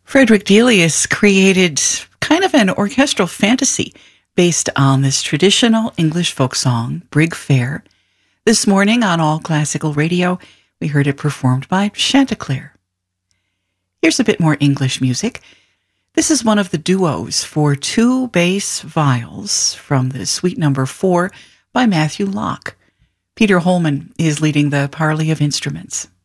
Frederick Delius created kind of an orchestral fantasy based on this traditional English folk song, Brig Fair. This morning on All Classical Radio, we heard it performed by Chanticleer. Here's a bit more English music. This is one of the duos for two bass viols from the Suite No. 4 by Matthew Locke. Peter Holman is leading the parley of instruments.